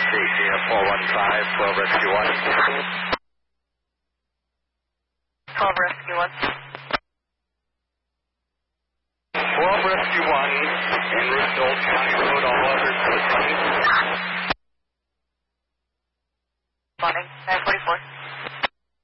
Safety 415, 12 Rescue 1. 12 Rescue 1. 12 Rescue 1, en route to Old County Road, all others to the 20. Morning, 944.